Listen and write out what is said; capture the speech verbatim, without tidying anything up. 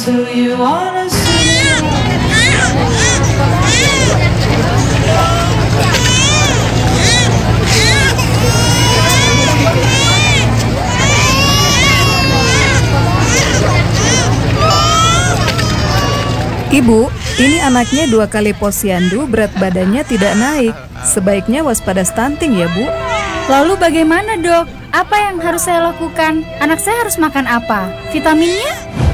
So you wanna see? Ibu, ini anaknya dua kali posyandu, berat badannya tidak naik. Sebaiknya waspada stunting ya, Bu. Lalu bagaimana, Dok? Apa yang harus saya lakukan? Anak saya harus makan apa? Vitaminnya?